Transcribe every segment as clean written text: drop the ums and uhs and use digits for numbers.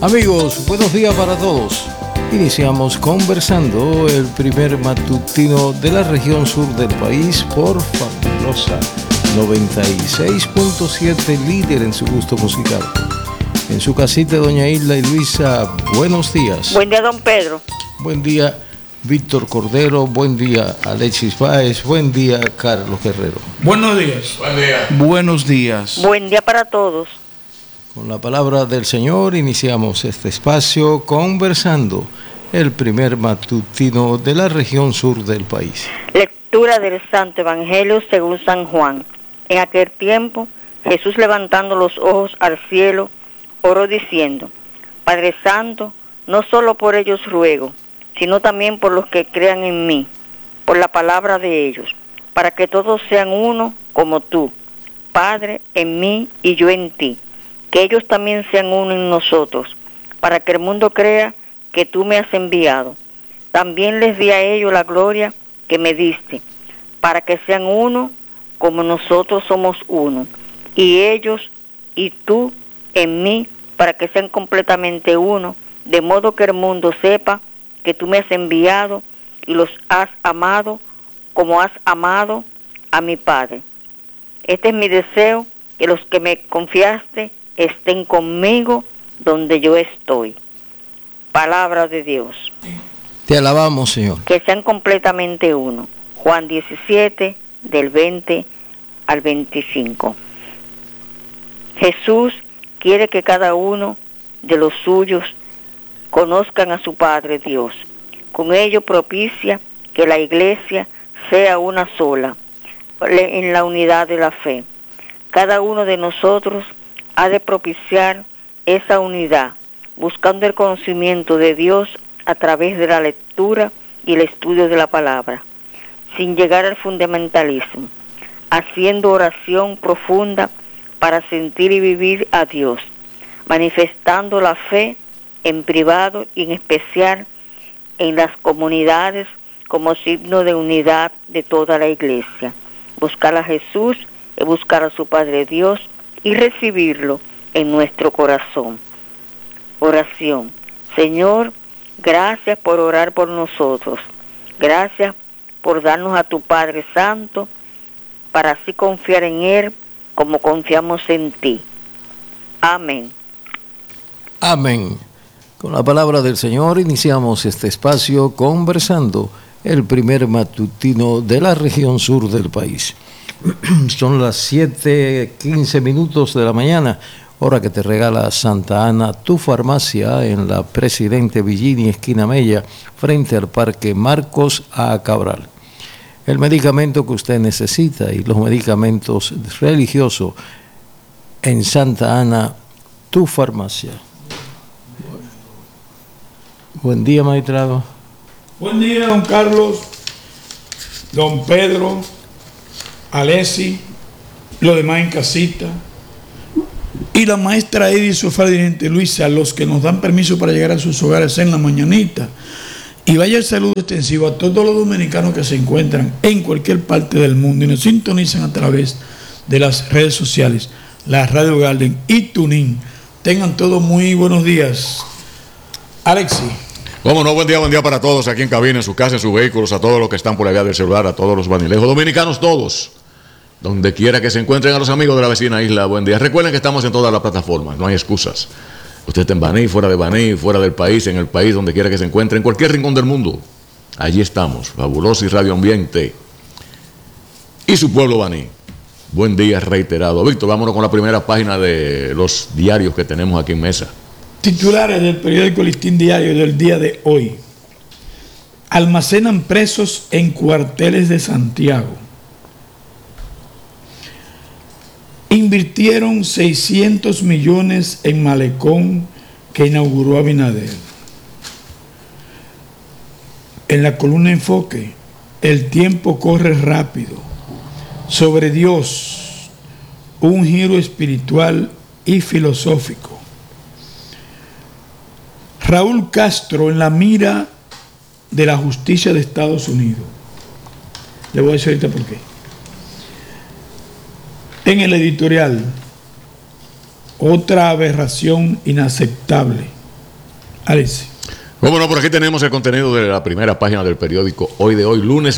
Amigos, buenos días para todos. Iniciamos conversando el primer matutino de la región sur del país por Fabulosa 96.7, líder en su gusto musical. En su casita, doña Hilda y Luisa, buenos días. Buen día, don Pedro. Buen día, Víctor Cordero. Buen día, Alexis Báez. Buen día, Carlos Guerrero. Buenos días. Buen día. Buenos días. Buen día para todos. Con la palabra del Señor iniciamos este espacio conversando, el primer matutino de la región sur del país. Lectura del Santo Evangelio según San Juan. En aquel tiempo, Jesús, levantando los ojos al cielo, oró diciendo: Padre Santo, no solo por ellos ruego, sino también por los que crean en mí, por la palabra de ellos, para que todos sean uno como tú, Padre, en mí y yo en ti, que ellos también sean uno en nosotros, para que el mundo crea que tú me has enviado. También les di a ellos la gloria que me diste, para que sean uno como nosotros somos uno, y ellos y tú en mí, para que sean completamente uno, de modo que el mundo sepa que tú me has enviado y los has amado como has amado a mi Padre. Este es mi deseo, que los que me confiaste estén conmigo donde yo estoy. Palabra de Dios. Te alabamos, Señor. Que sean completamente uno. Juan 17, del 20 al 25. Jesús quiere que cada uno de los suyos conozcan a su Padre Dios. Con ello propicia que la iglesia sea una sola, en la unidad de la fe. Cada uno de nosotros ha de propiciar esa unidad, buscando el conocimiento de Dios a través de la lectura y el estudio de la palabra, sin llegar al fundamentalismo, haciendo oración profunda para sentir y vivir a Dios, manifestando la fe en privado y en especial en las comunidades como signo de unidad de toda la iglesia. Buscar a Jesús es buscar a su Padre Dios y recibirlo en nuestro corazón. Oración. Señor, gracias por orar por nosotros. Gracias por darnos a tu Padre Santo, para así confiar en Él como confiamos en ti. Amén. Amén. Con la palabra del Señor iniciamos este espacio conversando, el primer matutino de la región sur del país. Son las 7:15 de la mañana, hora que te regala Santa Ana, tu farmacia, en la Presidente Villini, esquina Mella, frente al Parque Marcos A. Cabral. El medicamento que usted necesita y los medicamentos religiosos en Santa Ana, tu farmacia. Buen día, maestrado. Buen día, don Carlos, don Pedro, Alessi, los demás en casita, y la maestra Edith y su dirigente Luisa, los que nos dan permiso para llegar a sus hogares en la mañanita. Y vaya el saludo extensivo a todos los dominicanos que se encuentran en cualquier parte del mundo y nos sintonizan a través de las redes sociales, la Radio Garden y TuneIn. Tengan todos muy buenos días. Alexi. Cómo no, buen día para todos aquí en cabina, en su casa, en sus vehículos, a todos los que están por allá del celular, a todos los vanilejos dominicanos, todos, donde quiera que se encuentren, a los amigos de la vecina isla, buen día. Recuerden que estamos en todas las plataformas, no hay excusas. Usted está en Baní, fuera de Baní, fuera del país, en el país, donde quiera que se encuentre, en cualquier rincón del mundo. Allí estamos, Fabulosa y Radio Ambiente. Y su pueblo Baní. Buen día reiterado. Víctor, vámonos con la primera página de los diarios que tenemos aquí en mesa. Titulares del periódico Listín Diario del día de hoy. Almacenan presos en cuarteles de Santiago. Invirtieron 600 millones en malecón que inauguró Abinader. En la columna Enfoque, el tiempo corre rápido. Sobre Dios, un giro espiritual y filosófico. Raúl Castro en la mira de la justicia de Estados Unidos. Le voy a decir ahorita por qué. En el editorial, otra aberración inaceptable. Alexis. Bueno, por aquí tenemos el contenido de la primera página del periódico Hoy de Hoy, jueves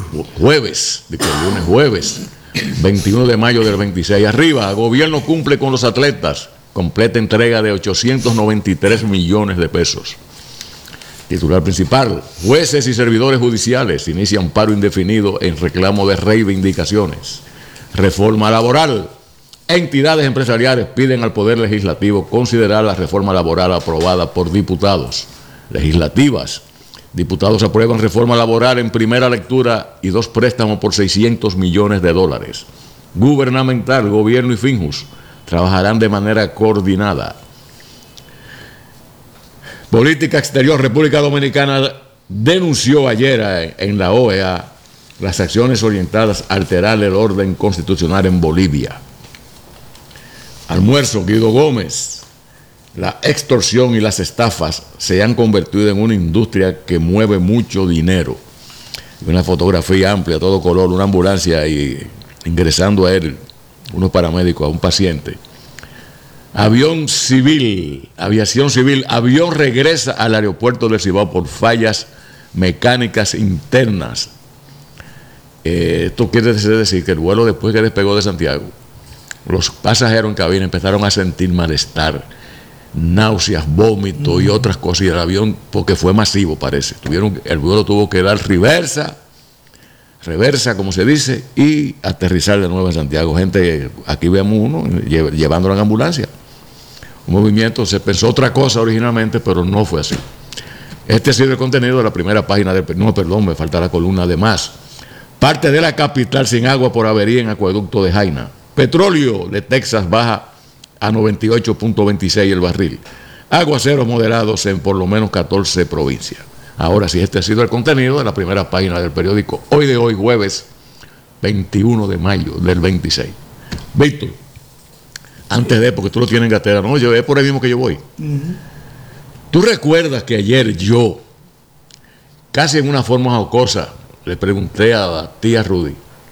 21 de mayo del 26. Arriba, gobierno cumple con los atletas, completa entrega de 893 millones de pesos. Titular principal, jueces y servidores judiciales inician paro indefinido en reclamo de reivindicaciones. Reforma laboral. Entidades empresariales piden al Poder Legislativo considerar la reforma laboral aprobada por diputados. Legislativas. Diputados aprueban reforma laboral en primera lectura y 2 préstamos por $600 millones. Gubernamental, gobierno y Finjus trabajarán de manera coordinada. Política exterior. República Dominicana denunció ayer en la OEA las acciones orientadas a alterar el orden constitucional en Bolivia. Almuerzo, Guido Gómez. La extorsión y las estafas se han convertido en una industria que mueve mucho dinero. Una fotografía amplia, a todo color, una ambulancia y ingresando a él unos paramédicos a un paciente. Aviación civil, avión regresa al aeropuerto del Cibao por fallas mecánicas internas. Esto quiere decir que el vuelo, después que despegó de Santiago, los pasajeros en cabina empezaron a sentir malestar, náuseas, vómitos y otras cosas, y el avión, porque fue masivo, parece, el vuelo tuvo que dar reversa, como se dice, y aterrizar de nuevo en Santiago. Gente, aquí vemos uno llevándolo en ambulancia. Un movimiento, se pensó otra cosa originalmente, pero no fue así. Este ha sido el contenido de la primera página me falta la columna de más. Parte de la capital sin agua por avería en acueducto de Jaina. Petróleo de Texas baja a 98.26 el barril. Aguaceros moderados en por lo menos 14 provincias. Ahora sí, este ha sido el contenido de la primera página del periódico Hoy de Hoy, jueves 21 de mayo del 26. Víctor, porque tú lo tienes en cartera, no, es por ahí mismo que yo voy. ¿Tú recuerdas que ayer yo, casi en una forma jocosa, le pregunté a la tía Rudy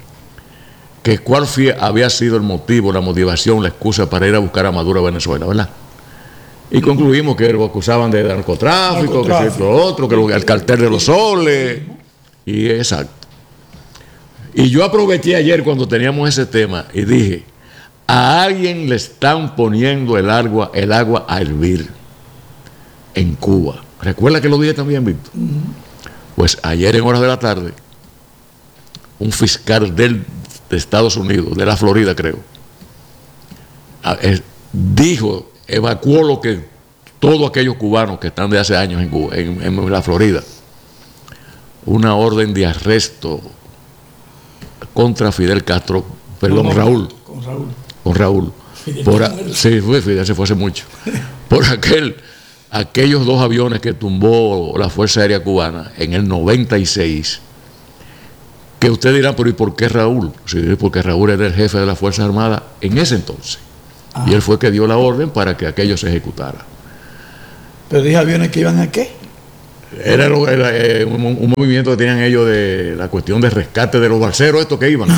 que cuál había sido el motivo, la motivación, la excusa para ir a buscar a Maduro a Venezuela, ¿verdad? Y concluimos que lo acusaban de narcotráfico, que es lo otro, que el cartel de los soles, y exacto. Y yo aproveché ayer cuando teníamos ese tema y dije, a alguien le están poniendo el agua a hervir en Cuba. ¿Recuerda que lo dije también, Víctor? Pues ayer en horas de la tarde, un fiscal de Estados Unidos, de la Florida creo, evacuó todos aquellos cubanos que están de hace años en Cuba, en la Florida, una orden de arresto contra Fidel Castro, Raúl. Con Raúl. Sí, Fidel se fue hace mucho. Por aquellos 2 aviones que tumbó la Fuerza Aérea Cubana en el 96. Que usted dirá, pero ¿y por qué Raúl? Sí, porque Raúl era el jefe de las Fuerzas Armadas en ese entonces. Y él fue que dio la orden para que aquello se ejecutara. ¿Pero dije aviones que iban a qué? Era un movimiento que tenían ellos de la cuestión de rescate de los balseros, estos que iban.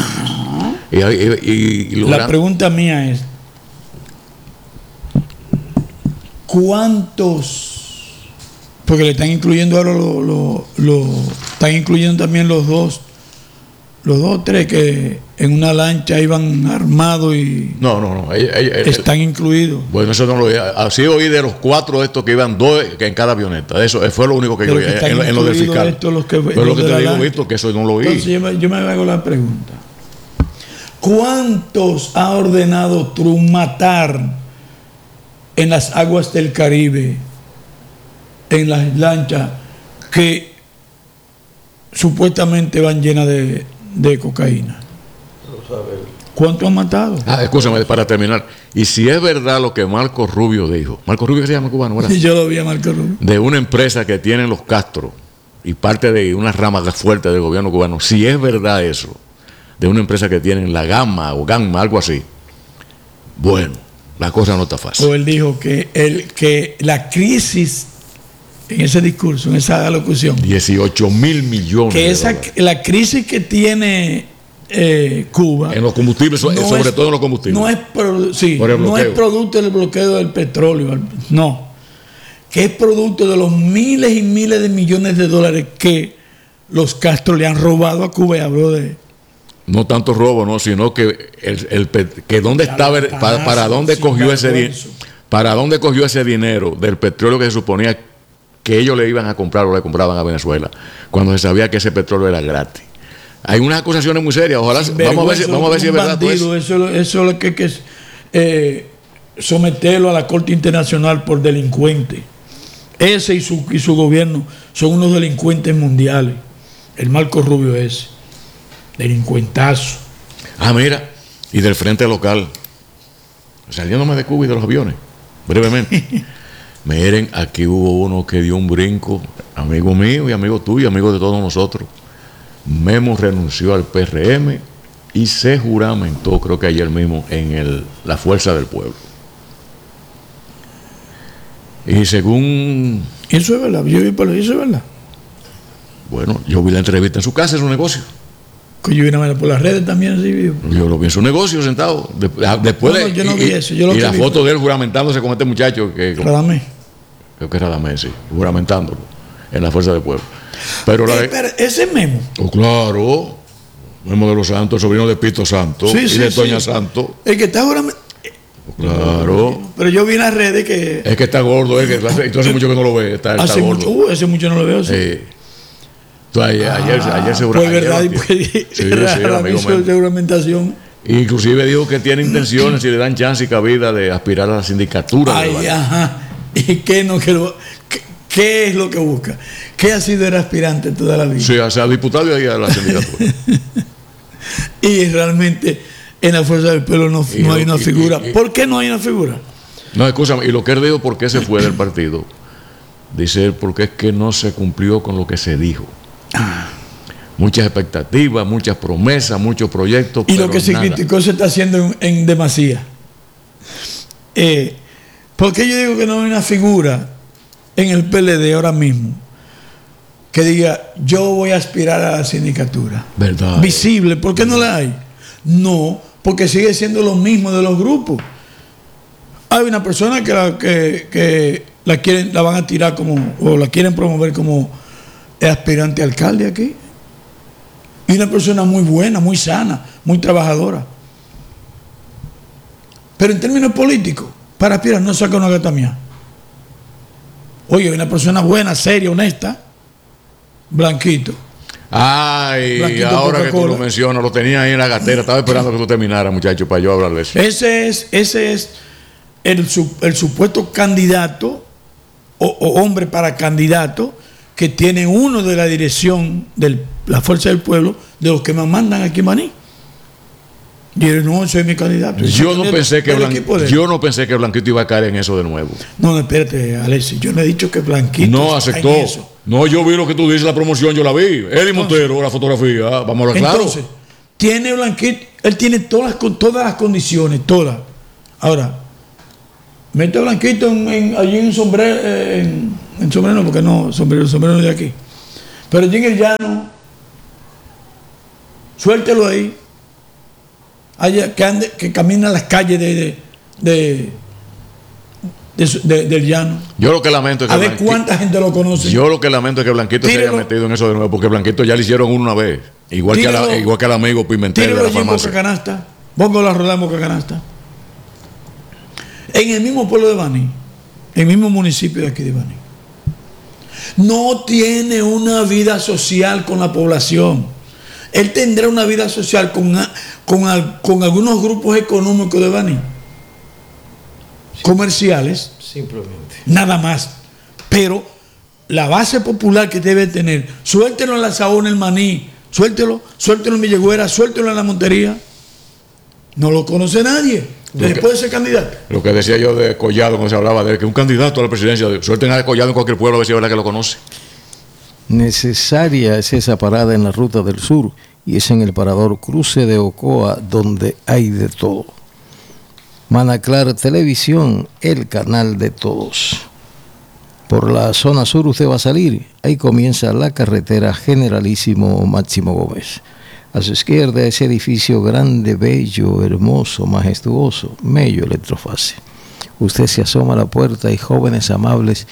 La pregunta mía es, ¿cuántos? Porque le están incluyendo ahora están incluyendo también los dos o tres que en una lancha iban armados y... No. Están incluidos. Bueno, eso no lo oí. Así oí de los 4 estos que iban 2 en cada avioneta. Eso fue lo único que yo oí en lo del fiscal. Pero lo que te digo, Víctor, que eso no lo oí. Entonces yo me hago la pregunta. ¿Cuántos ha ordenado Trump matar en las aguas del Caribe, en las lanchas que supuestamente van llenas de cocaína? ¿Cuánto han matado? Escúchame, para terminar. Y si es verdad lo que Marco Rubio dijo, Marco Rubio que se llama cubano, ¿verdad? Sí, yo lo vi a Marco Rubio. De una empresa que tienen los Castro y parte de una rama fuerte del gobierno cubano, si es verdad eso, de una empresa que tienen la Gamma o Gamma, algo así, bueno, la cosa no está fácil. O él dijo que la crisis, en ese discurso, en esa alocución, 18,000 millones que la crisis que tiene Cuba en los combustibles, sobre todo en los combustibles, no es producto del bloqueo del petróleo, no, que es producto de los miles y miles de millones de dólares que los Castro le han robado a Cuba. Y hablo de... No tanto robo, no, sino que que dónde estaba, para dónde cogió ese dinero, para dónde cogió ese dinero del petróleo que se suponía que ellos le iban a comprar o le compraban a Venezuela, cuando se sabía que ese petróleo era gratis. Hay unas acusaciones muy serias. Ojalá vamos a ver si es verdad. Bandido, eso es lo que es someterlo a la Corte Internacional por delincuente. Ese y su gobierno son unos delincuentes mundiales. El Marco Rubio ese, delincuentazo. Mira, y del frente local, saliéndome de Cuba y de los aviones, brevemente. Miren, aquí hubo uno que dio un brinco, amigo mío y amigo tuyo, amigo de todos nosotros. Memo renunció al PRM y se juramentó, creo que ayer mismo, en la Fuerza del Pueblo. Y según... Eso es verdad, yo vi por eso es verdad. Bueno, yo vi la entrevista en su casa, en su negocio. Que yo vi por las redes también así. Yo lo vi en su negocio sentado. Después no, yo no vi eso. Yo y la foto de él juramentándose con este muchacho. Radamés. Creo que era Radamés, sí. Juramentándolo en la Fuerza del Pueblo. Pero ese Memo. Oh, claro. Memo de los Santos, sobrino de Pito Santos y de Toña Santos. El que está juramentando. Claro. Pero yo vi en las redes que... Es que está gordo, entonces hace mucho que no lo ve. Está gordo. Hace mucho no lo veo. Sí. Ayer se pues verdad, amigo mío. De juramentación. Inclusive dijo que tiene intenciones, si le dan chance y cabida, de aspirar a la sindicatura. Ajá. ¿Y qué es lo que busca? ¿Qué ha sido el aspirante toda la vida? Sí, o sea, diputado y a la sindicatura. Y realmente en la Fuerza del Pueblo no hay una figura. ¿Por qué no hay una figura? No, escúchame, y lo que él dijo, ¿por qué se fue del partido? Dice él, porque es que no se cumplió con lo que se dijo. Muchas expectativas, muchas promesas, muchos proyectos. Y lo que se criticó se está haciendo en demasía. ¿Por qué yo digo que no hay una figura en el PLD ahora mismo que diga yo voy a aspirar a la sindicatura? ¿Verdad? Visible. ¿Por qué no la hay? No, porque sigue siendo lo mismo de los grupos. Hay una persona que la van a tirar o la quieren promover como aspirante a alcalde aquí. Y una persona muy buena, muy sana, muy trabajadora. Pero en términos políticos, para aspirar no saca una gata mía. Oye, una persona buena, seria, honesta, Blanquito. Blanquito ahora que tú lo mencionas, lo tenía ahí en la gatera, estaba esperando que tú terminaras, muchacho, para yo hablar de eso. Ese es el supuesto candidato o hombre para candidato que tiene uno de la dirección de la Fuerza del Pueblo, de los que me mandan aquí en Baní. Y él, no, soy mi candidato. Yo no pensé que Blanquito iba a caer en eso de nuevo. No, espérate, Alexis, yo no he dicho que Blanquito no aceptó. No, yo vi lo que tú dices, la promoción, yo la vi. Él y Montero, la fotografía, vamos a hablar claro. Entonces, tiene Blanquito, él tiene todas las condiciones, todas. Ahora, mete a Blanquito allí en sombrero, en sombrero, porque no, sombrero no de aquí. Pero allí en el llano, suéltelo ahí. Que camina las calles del llano. Yo lo que lamento es que a ver cuánta gente lo conoce. Yo lo que lamento es que Blanquito se haya metido en eso de nuevo, porque Blanquito ya le hicieron una vez, igual que al amigo Pimentel de la farmacia. Pongo la rodada en Boca Canasta. En el mismo pueblo de Baní, en el mismo municipio de aquí de Baní, no tiene una vida social con la población. Él tendrá una vida social con algunos grupos económicos de Baní, comerciales, simplemente. Nada más. Pero la base popular que debe tener, suéltelo en la Saona, en el Maní, suéltelo en Millegüera, suéltelo en la Montería. No lo conoce nadie. Después de ser candidato. Lo que decía yo de Collado, cuando se hablaba de que un candidato a la presidencia, suelten a Collado en cualquier pueblo a ver si es verdad que lo conoce. Necesaria es esa parada en la Ruta del Sur y es en el parador Cruce de Ocoa donde hay de todo. Manaclar Televisión, el canal de todos. Por la zona sur usted va a salir, ahí comienza la carretera Generalísimo Máximo Gómez. A su izquierda ese edificio grande, bello, hermoso, majestuoso, Mello Electrofase. Usted se asoma a la puerta y jóvenes amables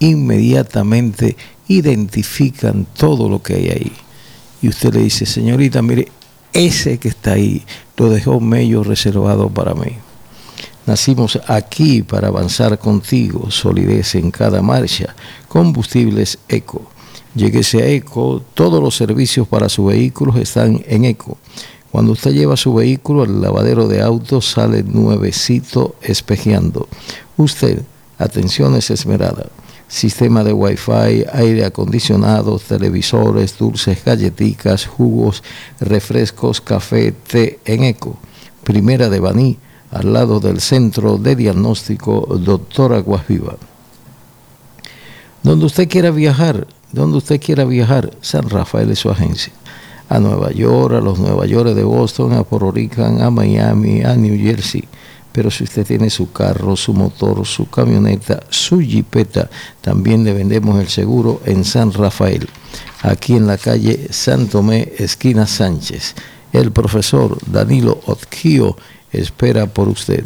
inmediatamente identifican todo lo que hay ahí. Y usted le dice, señorita, mire, ese que está ahí lo dejó Mello reservado para mí. Nacimos aquí para avanzar contigo, solidez en cada marcha, combustibles Eco. Lléguese a Eco, todos los servicios para su vehículo están en Eco. Cuando usted lleva su vehículo al lavadero de autos, sale nuevecito espejeando. Usted, atenciones esmerada, sistema de Wi-Fi, aire acondicionado, televisores, dulces, galletitas, jugos, refrescos, café, té en Eco. Primera de Baní, al lado del Centro de Diagnóstico Doctora Guasviva. Donde usted quiera viajar, San Rafael es su agencia. A Nueva York, a los Nueva York de Boston, a Puerto Rico, a Miami, a New Jersey. Pero si usted tiene su carro, su motor, su camioneta, su jipeta, también le vendemos el seguro en San Rafael, aquí en la calle San Tomé, esquina Sánchez. El profesor Danilo Otquio espera por usted.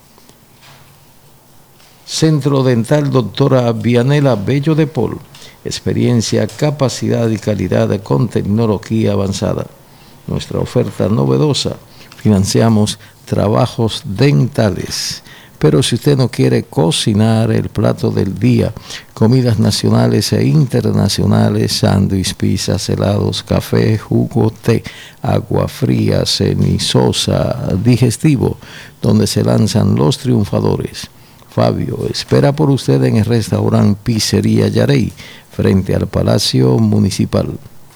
Centro Dental Doctora Vianela Bello de Paul. Experiencia, capacidad y calidad con tecnología avanzada. Nuestra oferta novedosa. Financiamos trabajos dentales. Pero si usted no quiere cocinar el plato del día, comidas nacionales e internacionales, sándwich, pizzas, helados, café, jugo, té, agua fría, cenizosa, digestivo, donde se lanzan los triunfadores. Fabio espera por usted en el restaurante Pizzería Yarey, frente al Palacio Municipal.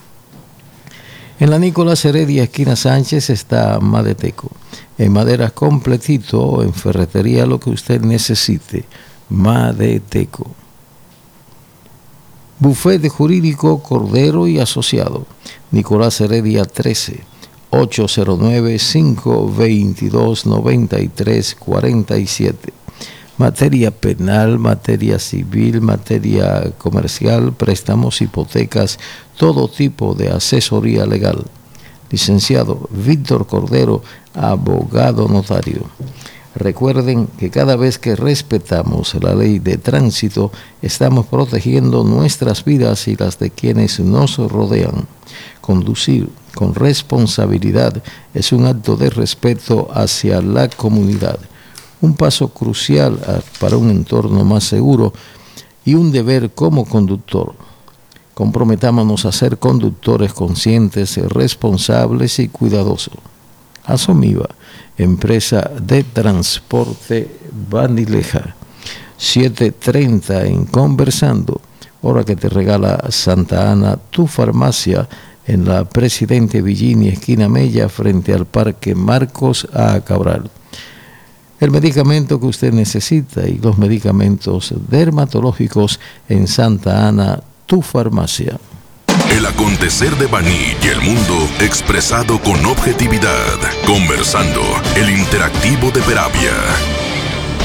En la Nicolás Heredia, esquina Sánchez, está Madeteco. En maderas completito, en ferretería, lo que usted necesite. Madeteco. Bufete Jurídico Cordero y Asociado. Nicolás Heredia 13, 809-522-9347. Materia penal, materia civil, materia comercial, préstamos, hipotecas, todo tipo de asesoría legal. Licenciado Víctor Cordero, abogado notario. Recuerden que cada vez que respetamos la ley de tránsito, estamos protegiendo nuestras vidas y las de quienes nos rodean. Conducir con responsabilidad es un acto de respeto hacia la comunidad. Un paso crucial para un entorno más seguro y un deber como conductor. Comprometámonos a ser conductores conscientes, responsables y cuidadosos. Asomiva, empresa de transporte Banileja. 7:30 en Conversando, hora que te regala Santa Ana, tu farmacia, en la Presidente Villini, esquina Mella, frente al Parque Marcos A. Cabral. El medicamento que usted necesita y los medicamentos dermatológicos en Santa Ana, tu farmacia. El acontecer de Baní y el mundo expresado con objetividad. Conversando, el interactivo de Peravia.